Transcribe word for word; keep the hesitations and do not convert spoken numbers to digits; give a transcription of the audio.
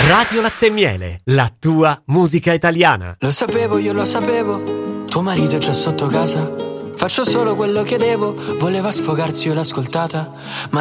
Radio Latte e Miele, la tua musica italiana. Lo sapevo, io lo sapevo, tuo marito è già sotto casa. Faccio solo quello che devo, voleva sfogarsi, io l'ho ascoltata, ma